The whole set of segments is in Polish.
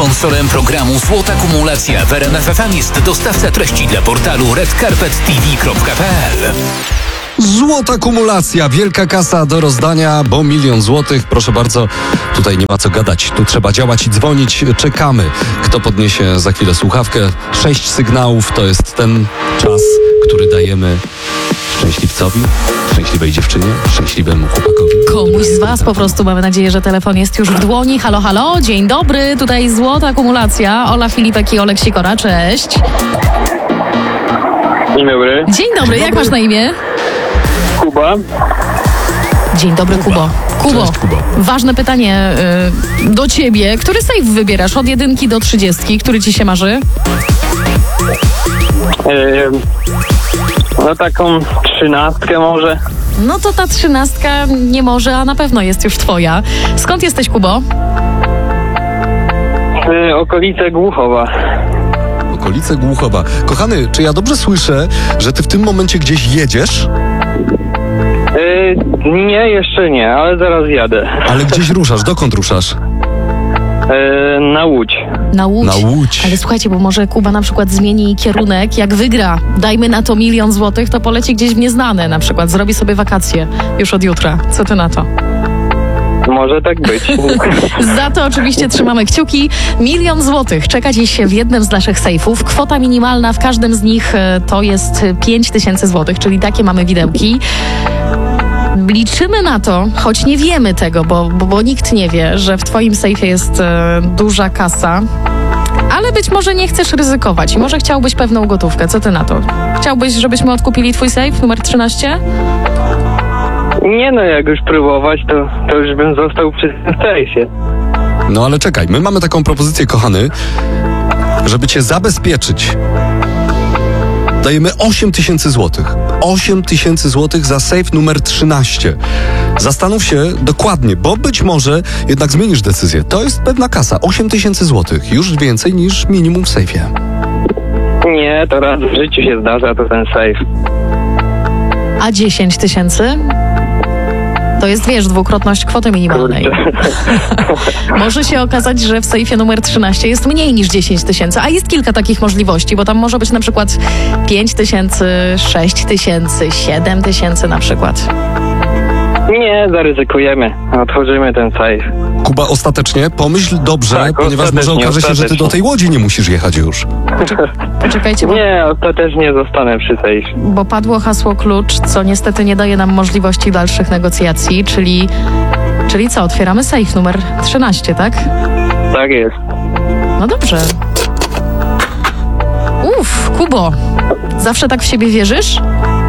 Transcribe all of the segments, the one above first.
Sponsorem programu Złota Kumulacja w RMF FM jest dostawca treści dla portalu redcarpettv.pl. Złota kumulacja, wielka kasa do rozdania, bo 1 000 000 złotych. Proszę bardzo, tutaj nie ma co gadać. Tu trzeba działać i dzwonić. Czekamy. Kto podniesie za chwilę słuchawkę? 6 sygnałów to jest ten czas, który dajemy szczęśliwcowi, szczęśliwej dziewczynie, szczęśliwemu chłopakowi. Komuś z was po prostu, mamy nadzieję, że telefon jest już w dłoni. Halo, halo, dzień dobry, tutaj Złota Kumulacja. Ola Filipek i Olek Sikora, cześć. Dzień dobry. Dzień dobry, jak masz na imię? Kuba. Dzień dobry, Kubo. Cześć, Kubo. Ważne pytanie do ciebie. Który sejf wybierasz od 1 do 30? Który ci się marzy? No taką 13 może. No to ta 13 nie może, a na pewno jest już twoja. Skąd jesteś, Kubo? Okolice Głuchowa. Okolice Głuchowa. Kochany, czy ja dobrze słyszę, że ty w tym momencie gdzieś jedziesz? Nie, jeszcze nie, ale zaraz jadę. Ale gdzieś ruszasz. Dokąd ruszasz? Na Łódź. Na Łódź. Na Łódź. Ale słuchajcie, bo może Kuba na przykład zmieni kierunek, jak wygra, dajmy na to 1 000 000 złotych, to poleci gdzieś w nieznane na przykład, zrobi sobie wakacje już od jutra. Co ty na to? Może tak być. Za to oczywiście trzymamy kciuki. 1 000 000 złotych czeka dziś w jednym z naszych sejfów. Kwota minimalna w każdym z nich to jest 5 000 złotych, czyli takie mamy widełki. Liczymy na to, choć nie wiemy tego, bo nikt nie wie, że w twoim sejfie jest duża kasa, ale być może nie chcesz ryzykować i może chciałbyś pewną gotówkę. Co ty na to? Chciałbyś, żebyśmy odkupili twój sejf numer 13? Nie no, jak już próbować, to już bym został przy tym sejfie. No ale czekaj, my mamy taką propozycję, kochany, żeby cię zabezpieczyć. Dajemy 8 000 złotych. 8 000 złotych za sejf numer 13. Zastanów się dokładnie, bo być może jednak zmienisz decyzję. To jest pewna kasa. 8 000 złotych. Już więcej niż minimum w sejfie. Nie, to raz w życiu się zdarza, to ten sejf. A 10 000? To jest, wiesz, dwukrotność kwoty minimalnej. Może się okazać, że w sejfie numer 13 jest mniej niż 10 000, a jest kilka takich możliwości, bo tam może być na przykład 5 000, 6 000, 7 000 na przykład. Nie, zaryzykujemy. Otworzymy ten sejf. Kuba, ostatecznie pomyśl dobrze, Tak, ponieważ może okaże się, że ty do tej Łodzi nie musisz jechać już. Poczekajcie, Nie, ostatecznie zostanę przy sejfie. bo padło hasło klucz, co niestety nie daje nam możliwości dalszych negocjacji, czyli co, otwieramy sejf numer 13, tak? Tak jest. No dobrze. Kubo, zawsze tak w siebie wierzysz?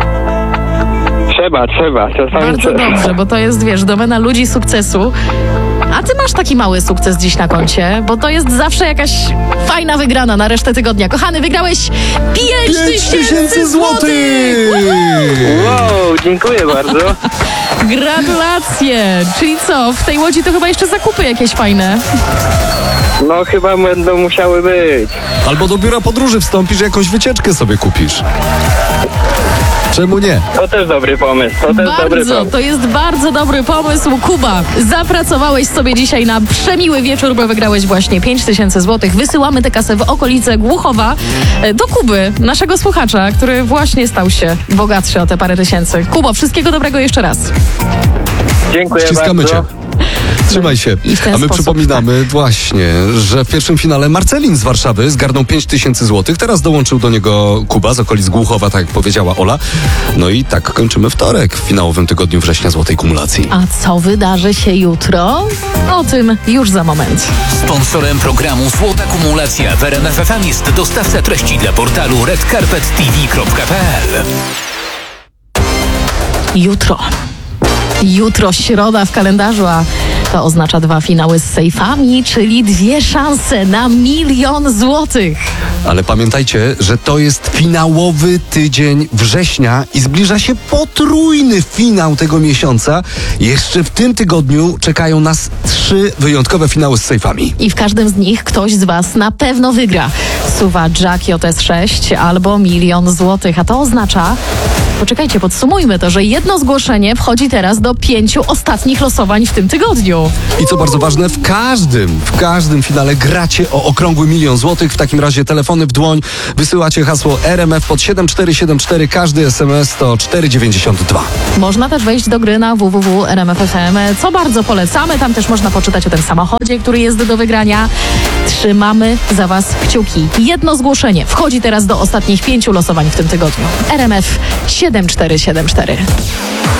Trzeba. Czasami Bardzo dobrze, bo to jest, wiesz, domena ludzi sukcesu. A ty masz taki mały sukces dziś na koncie, bo to jest zawsze jakaś fajna wygrana na resztę tygodnia. Kochany, wygrałeś 5 000 złotych! Wow, dziękuję bardzo. Gratulacje! Czyli co, w tej Łodzi to chyba jeszcze zakupy jakieś fajne. No chyba będą musiały być. Albo do biura podróży wstąpisz, jakąś wycieczkę sobie kupisz. Czemu nie? To też dobry pomysł. To jest bardzo dobry pomysł. Kuba, zapracowałeś sobie dzisiaj na przemiły wieczór, bo wygrałeś właśnie 5 000 złotych. Wysyłamy tę kasę w okolice Głuchowa do Kuby, naszego słuchacza, który właśnie stał się bogatszy o te parę tysięcy. Kubo, wszystkiego dobrego jeszcze raz. Dziękuję Ściskamy bardzo. cię. Trzymaj się. I w ten A my sposób, przypominamy właśnie, że w pierwszym finale Marcelin z Warszawy zgarnął 5 000 złotych. Teraz dołączył do niego Kuba z okolic Głuchowa, tak jak powiedziała Ola. No i tak kończymy wtorek w finałowym tygodniu września Złotej Kumulacji. A co wydarzy się jutro? O tym już za moment. Sponsorem programu Złota Kumulacja w RMF FM jest dostawca treści dla portalu redcarpettv.pl. Jutro środa w kalendarzu, a to oznacza 2 finały z sejfami, czyli 2 szanse na 1 000 000 złotych. Ale pamiętajcie, że to jest finałowy tydzień września i zbliża się potrójny finał tego miesiąca. Jeszcze w tym tygodniu czekają nas 3 wyjątkowe finały z sejfami. I w każdym z nich ktoś z was na pewno wygra. Suwa Jack JS6 albo 1 000 000 złotych, a to oznacza, Poczekajcie, podsumujmy to, że jedno zgłoszenie wchodzi teraz do 5 ostatnich losowań w tym tygodniu. I co bardzo ważne, w każdym finale gracie o okrągły 1 000 000 złotych. W takim razie telefony w dłoń, wysyłacie hasło RMF pod 7474, każdy SMS to 4,92. Można też wejść do gry na www.rmf.fm, co bardzo polecamy. Tam też można poczytać o tym samochodzie, który jest do wygrania. Trzymamy za Was kciuki. Jedno zgłoszenie wchodzi teraz do ostatnich 5 losowań w tym tygodniu. RMF 7474.